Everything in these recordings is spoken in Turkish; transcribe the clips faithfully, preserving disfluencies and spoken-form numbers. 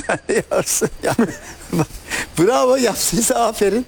Yapsın ya. Bravo, yapsıysa aferin.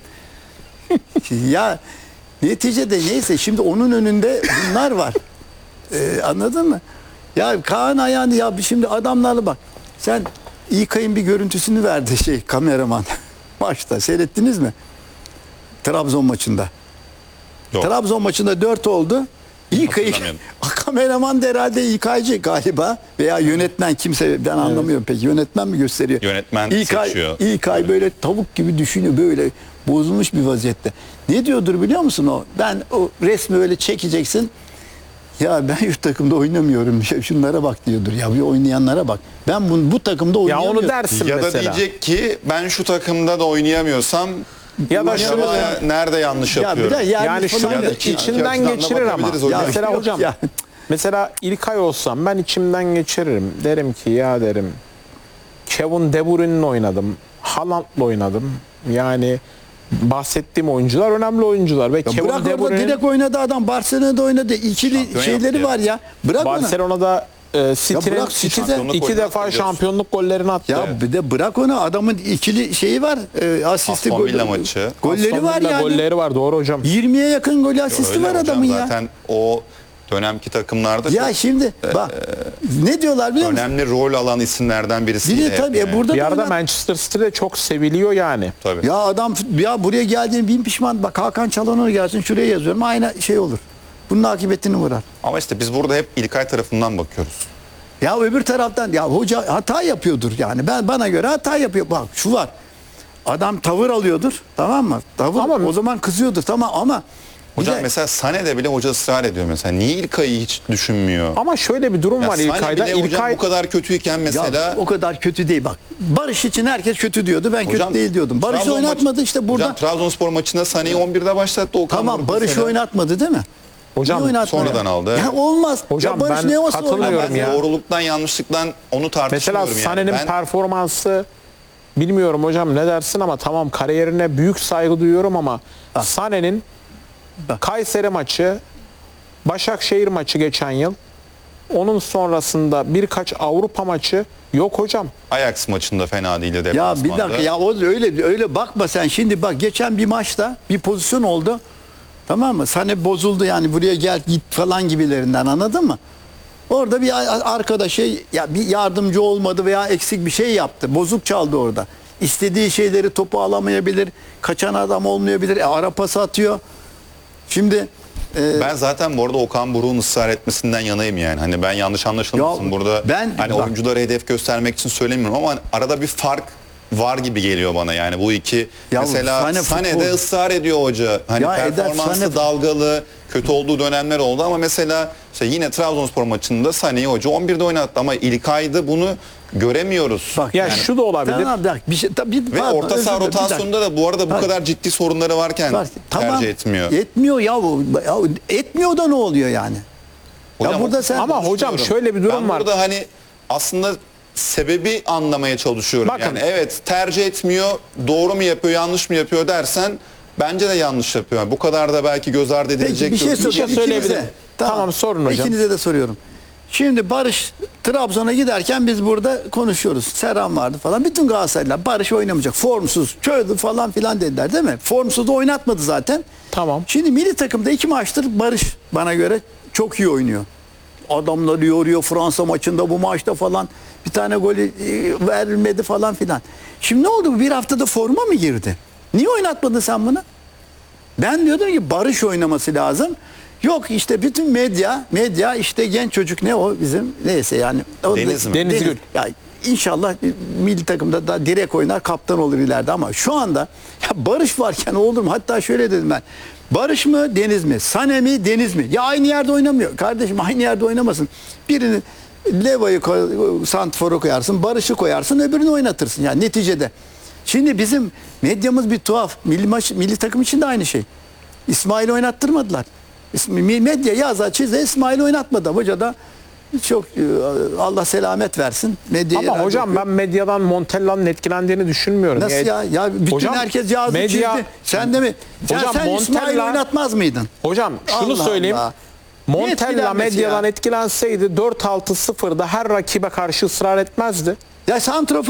Ya neticede neyse, şimdi onun önünde bunlar var. Ee, anladın mı? Ya Kaan Ayhan'ı, ya şimdi adamlarla bak. Sen İlkay'ın bir görüntüsünü verdi şey kameraman maçta. Seyrettiniz mi? Trabzon maçında. Yok. Trabzon maçında dört oldu. İlkay'ı kameraman da herhalde İlkaycı galiba veya yönetmen, kimse, ben anlamıyorum peki. Yönetmen mi gösteriyor? Yönetmen İlkay, seçiyor. İlkay Evet. böyle tavuk gibi düşünüyor, böyle bozulmuş bir vaziyette. Ne diyordur biliyor musun o? Ben o resmi öyle çekeceksin. Ya ben şu takımda oynamıyorum. Ya şunlara bak diyordur. Ya bir oynayanlara bak. Ben bu, bu takımda Ya oynayamıyorum. onu dersin Ya da mesela. diyecek ki ben şu takımda da oynayamıyorsam Ya da acaba şunu nerede yanlış Ya yapıyorum? bir de yani, yani falan şunu Ya da da- iki- iki içinden açıdan da geçirir ama. bakabiliriz hocam. Ya mesela Yok hocam ya. mesela İlkay olsam ben içimden geçiririm. Derim ki ya derim Kevin De Bruyne'le oynadım. Haaland'la oynadım. Yani bahsettiğim oyuncular önemli oyuncular ve Ya Kevin bırak De orada Bruyne direkt oynadı adam. Barcelona'da oynadı. İkili Şampiyon şeyleri yaptı ya. var ya. Bırak onu. Barcelona'da e, City'nin bırak City'de şampiyonluk iki golünü defa attı şampiyonluk gollerini attı. Ya bir de bırak onu. Adamın ikili şeyi var. E, asisti, Aston gol- Villa maçı. Golleri Aston var Villa yani. golleri var, doğru hocam. yirmiye yakın golü asisti Öyle var hocam, adamın ya. zaten o dönemki takımlarda Ya çok şimdi bak ne diyorlar biliyor musun? önemli rol alan isimlerden birisi. Bir de tabii e, burada Bir da arada oynar- Manchester City'de çok seviliyor yani. Tabii. Ya adam ya buraya geldiğini bin pişman. Bak Hakan Çalhanoğlu gelsin, şuraya yazıyorum. Aynı şey olur. Bunun akıbetini vurar. Ama işte biz burada hep İlkay tarafından bakıyoruz. Ya öbür taraftan ya hoca hata yapıyordur yani. Ben bana göre hata yapıyor. Bak şu var. Adam tavır alıyordur. Tamam mı? Tavır Ama- o zaman kızıyordur. Tamam ama bir Hocam de- mesela Sané'de bile hoca ısrar ediyor mesela. Niye İlkay'ı hiç düşünmüyor? Ama şöyle bir durum Ya var Sané İlkay'da. bile hocam İlkay bu kadar kötüyken mesela ya o kadar kötü değil bak. Barış için herkes kötü diyordu. Ben hocam, kötü değil diyordum. Barış Trabzon oynatmadı maçı- işte burada. Hocam Trabzonspor maçında Sané'yi on birde başlattı Okan Tamam Buruk Barış mesela. oynatmadı değil mi? Hocam, Niye oynatmadı? sonradan aldı. Ya olmaz. Hocam, ya Barış ben ne olsa katılmıyorum oynamaz. Ben ya. doğruluktan yanlışlıktan onu mesela tartışmıyorum yani. Sané'nin Ben performansı bilmiyorum hocam ne dersin ama tamam kariyerine büyük saygı duyuyorum ama Sané'nin Kayseri maçı, Başakşehir maçı geçen yıl, onun sonrasında birkaç Avrupa maçı yok hocam. Ajax maçında fena değildi Ya deplasmanda. bir dakika ya o öyle öyle bakma sen. Şimdi bak geçen bir maçta bir pozisyon oldu. Tamam mı? Sane bozuldu yani, buraya gel git falan gibilerinden, anladın mı? Orada bir arkadaşa ya bir yardımcı olmadı veya eksik bir şey yaptı. Bozuk çaldı orada. İstediği şeyleri topu alamayabilir. Kaçan adam olmayabilir. E, ara pas atıyor. Şimdi e, Ben zaten bu arada Okan Buruk'un ısrar etmesinden yanayım yani. Hani ben yanlış anlaşılmasın Ya burada. ben- hani bak- oyunculara hedef göstermek için söylemiyorum ama arada bir fark var gibi geliyor bana yani bu iki. Ya mesela Sané Sané'de futbol- ısrar ediyor hoca. Hani Ya Eder, performansı Sané- dalgalı, kötü olduğu dönemler oldu ama mesela işte yine Trabzonspor maçında Sané'yi hoca on birde oynattı ama İlkay'da bunu göremiyoruz. bak Ya yani- şu da olabilir. Tamam, bak, bir şey, tabii, Ve pardon, orta özür saha dilerim, bir dakika. rotasyonunda da bu arada bu Bak. kadar ciddi sorunları varken Bak, tercih etmiyor. Etmiyor ya, ya. Etmiyor da ne oluyor yani? Hocam, ya burada o- sen Ama hocam şöyle bir durum ben var. burada hani aslında sebebi anlamaya çalışıyorum. Bakın. Yani evet tercih etmiyor, doğru mu yapıyor, yanlış mı yapıyor dersen bence de yanlış yapıyor. Bu kadar da belki göz ardı edilecek. Peki bir şey, bir şey soracağım. söyleyebilirim. İkinize. Tamam, sorun hocam. İkinize de soruyorum. Şimdi Barış Trabzon'a giderken biz burada konuşuyoruz. Serhan vardı falan. Bütün Galatasaraylılar Barış oynamayacak. Formsuz, çöldü falan filan dediler değil mi? Formsuz da oynatmadı zaten. Tamam. Şimdi milli takımda iki maçtır Barış bana göre çok iyi oynuyor. Adamları yoruyor Fransa maçında, bu maçta falan. Bir tane golü e, verilmedi falan filan. Şimdi ne oldu? Bir haftada forma mı girdi? Niye oynatmadın sen bunu? Ben diyordum ki Barış oynaması lazım. Yok işte bütün medya, medya işte genç çocuk ne o bizim neyse yani. O da- Deniz mi? Deniz Gül. Ya inşallah milli takımda da direkt oynar, kaptan olur ileride ama şu anda ya Barış varken olur mu? Hatta şöyle dedim ben. Barış mı Deniz mi? Sané mi Deniz mi? Ya aynı yerde oynamıyor. Kardeşim aynı yerde oynamasın. Birini Leva'yı koy, Santrfor'a koyarsın, Barış'ı koyarsın, öbürünü oynatırsın yani neticede. Şimdi bizim medyamız bir tuhaf. Milli maç, milli takım için de aynı şey. İsmail oynattırmadılar. İsmi- Medya yaza çize İsmail oynatmadı. Hoca da çok e, Allah selamet versin. Medyayı Ama hocam ben medyadan Montella'nın etkilendiğini düşünmüyorum. nasıl ya? Ya bütün Hocam, herkes yazdı medya- çizdi. Sen de mi? Sen, Hocam, sen İsmail Montella- oynatmaz mıydın? Hocam şunu Allah söyleyeyim. Allah. Montella etkilenmesi medyadan ya? etkilenseydi dört altı sıfırda her rakibe karşı ısrar etmezdi. Ya santrafor